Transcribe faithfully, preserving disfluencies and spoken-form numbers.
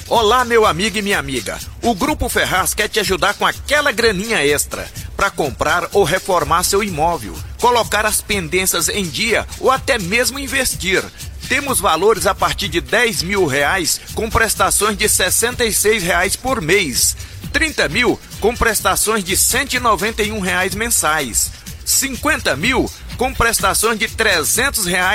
Olá, meu amigo e minha amiga. O Grupo Ferraz quer te ajudar com aquela graninha extra para comprar ou reformar seu imóvel, colocar as pendências em dia ou até mesmo investir. Temos valores a partir de dez mil reais com prestações de sessenta e seis reais por mês, trinta mil com prestações de cento e noventa e um reais mensais, cinquenta mil com prestações de trezentos reais